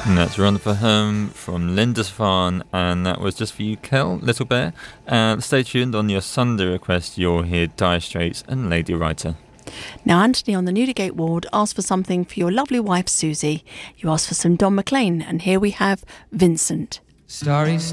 And that's Run for Home from Lindisfarne, and that was just for you, Kel, Little Bear. Stay tuned. On your Sunday request, you'll hear Dire Straits and Lady Writer. Now, Anthony on the Newdigate ward asked for something for your lovely wife, Susie. You asked for some Don McLean, and here we have Vincent. Starry